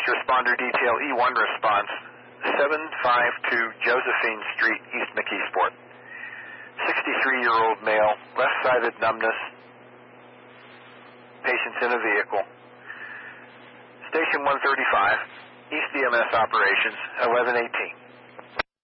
responder detail E1 response, 752 Josephine Street, East McKeesport. 63-year-old male, left-sided numbness, patients in a vehicle. Station 135, East EMS operations, 1118.